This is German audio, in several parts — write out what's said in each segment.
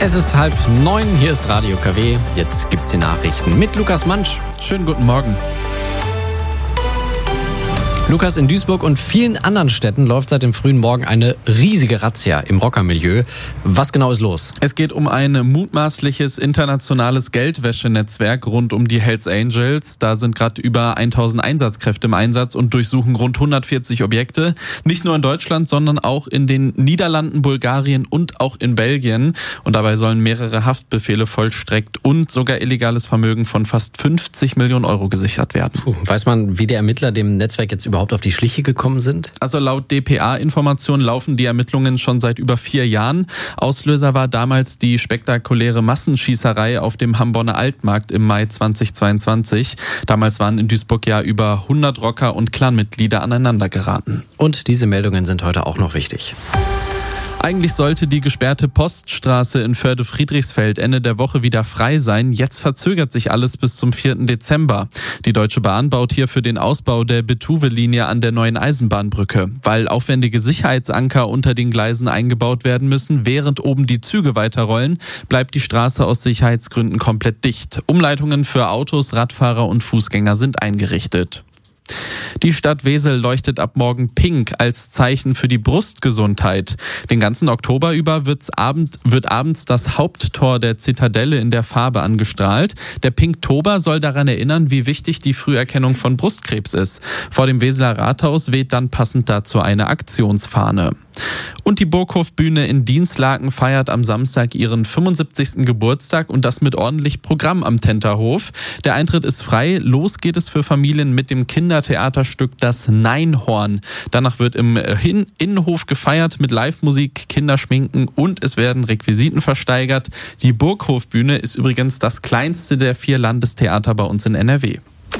Es ist 8:30, hier ist Radio KW. Jetzt gibt's die Nachrichten mit Lukas Mansch. Schönen guten Morgen. Lukas, in Duisburg und vielen anderen Städten läuft seit dem frühen Morgen eine riesige Razzia im Rockermilieu. Was genau ist los? Es geht um ein mutmaßliches internationales Geldwäschenetzwerk rund um die Hells Angels. Da sind gerade über 1000 Einsatzkräfte im Einsatz und durchsuchen rund 140 Objekte. Nicht nur in Deutschland, sondern auch in den Niederlanden, Bulgarien und auch in Belgien. Und dabei sollen mehrere Haftbefehle vollstreckt und sogar illegales Vermögen von fast 50 Millionen Euro gesichert werden. Weiß man, wie die Ermittler dem Netzwerk jetzt überhaupt auf die Schliche gekommen sind? Also laut dpa-Informationen laufen die Ermittlungen schon seit über 4 Jahren. Auslöser war damals die spektakuläre Massenschießerei auf dem Hamborner Altmarkt im Mai 2022. Damals waren in Duisburg ja über 100 Rocker und Clanmitglieder aneinander geraten. Und diese Meldungen sind heute auch noch wichtig. Eigentlich sollte die gesperrte Poststraße in Förde-Friedrichsfeld Ende der Woche wieder frei sein. Jetzt verzögert sich alles bis zum 4. Dezember. Die Deutsche Bahn baut hier für den Ausbau der Betuwe-Linie an der neuen Eisenbahnbrücke. Weil aufwendige Sicherheitsanker unter den Gleisen eingebaut werden müssen, während oben die Züge weiterrollen, bleibt die Straße aus Sicherheitsgründen komplett dicht. Umleitungen für Autos, Radfahrer und Fußgänger sind eingerichtet. Die Stadt Wesel leuchtet ab morgen pink als Zeichen für die Brustgesundheit. Den ganzen Oktober über wird abends das Haupttor der Zitadelle in der Farbe angestrahlt. Der Pinktober soll daran erinnern, wie wichtig die Früherkennung von Brustkrebs ist. Vor dem Weseler Rathaus weht dann passend dazu eine Aktionsfahne. Und die Burghofbühne in Dinslaken feiert am Samstag ihren 75. Geburtstag und das mit ordentlich Programm am Tenterhof. Der Eintritt ist frei. Los geht es für Familien mit dem Kindertheaterstück Das Neinhorn. Danach wird im Innenhof gefeiert mit Live-Musik, Kinderschminken und es werden Requisiten versteigert. Die Burghofbühne ist übrigens das kleinste der 4 Landestheater bei uns in NRW.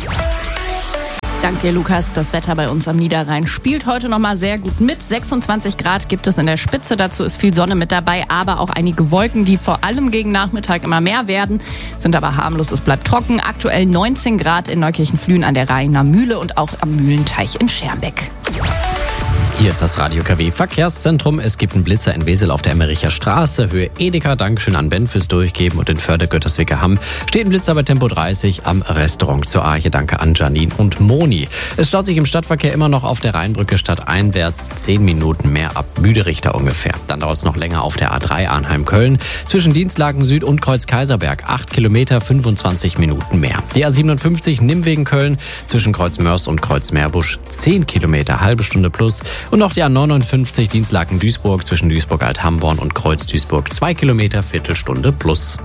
Dank dir, Lukas. Das Wetter bei uns am Niederrhein spielt heute noch mal sehr gut mit. 26 Grad gibt es in der Spitze. Dazu ist viel Sonne mit dabei, aber auch einige Wolken, die vor allem gegen Nachmittag immer mehr werden, sind aber harmlos. Es bleibt trocken. Aktuell 19 Grad in Neukirchen-Flühen an der Rheiner Mühle und auch am Mühlenteich in Schermbeck. Hier ist das Radio KW Verkehrszentrum. Es gibt einen Blitzer in Wesel auf der Emmericher Straße, Höhe Edeka. Dankeschön an Ben fürs Durchgeben. Und in Förde-Götterswicke Hamm steht ein Blitzer bei Tempo 30 am Restaurant zur Arche. Danke an Janine und Moni. Es staut sich im Stadtverkehr immer noch auf der Rheinbrücke stadteinwärts 10 Minuten mehr ab Büderichter ungefähr. Dann dauert es noch länger auf der A3 Arnheim-Köln. Zwischen Dinslaken Süd und Kreuz-Kaiserberg 8 Kilometer, 25 Minuten mehr. Die A57 Nimwegen-Köln zwischen Kreuz-Mörs und Kreuz-Meerbusch 10 Kilometer, halbe Stunde plus. Und noch die A59 Dinslaken-Duisburg zwischen Duisburg-Alt-Hamborn und Kreuz-Duisburg 2 Kilometer, Viertelstunde plus.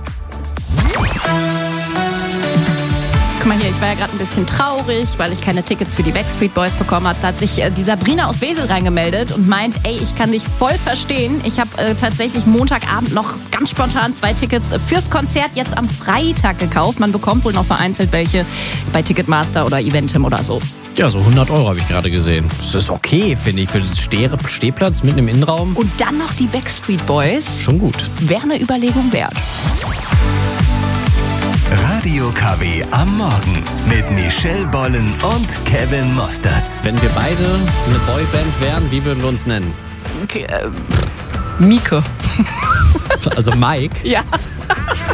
Guck mal hier, ich war ja gerade ein bisschen traurig, weil ich keine Tickets für die Backstreet Boys bekommen habe. Da hat sich die Sabrina aus Wesel reingemeldet und meint, ey, ich kann dich voll verstehen. Ich habe tatsächlich Montagabend noch ganz spontan 2 Tickets fürs Konzert jetzt am Freitag gekauft. Man bekommt wohl noch vereinzelt welche bei Ticketmaster oder Eventim oder so. Ja, so 100 Euro habe ich gerade gesehen. Das ist okay, finde ich, für den Stehplatz mitten im Innenraum. Und dann noch die Backstreet Boys. Schon gut. Wäre eine Überlegung wert. Radio KW am Morgen mit Michelle Bollen und Kevin Mostertz. Wenn wir beide eine Boyband wären, wie würden wir uns nennen? Okay, Mieke. Also Mike? Ja.